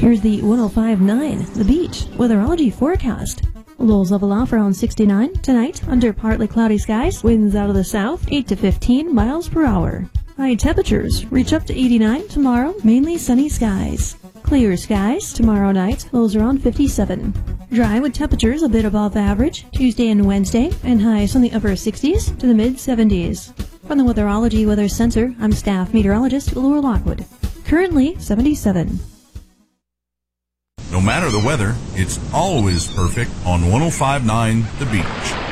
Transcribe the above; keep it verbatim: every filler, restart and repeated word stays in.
Here's the one oh five point nine, The Beach, weatherology forecast. Lows level off around sixty-nine. Tonight, under partly cloudy skies, winds out of the south, eight to fifteen miles per hour. High temperatures reach up to eighty-nine. Tomorrow, mainly sunny skies. Clear skies tomorrow night, lows around fifty-seven. Dry with temperatures a bit above average Tuesday and Wednesday, and highs from the upper sixties to the mid seventies. From the Weatherology Weather Center, I'm staff meteorologist Laura Lockwood. Currently seventy-seven. No matter the weather, it's always perfect on one oh five point nine The Beach.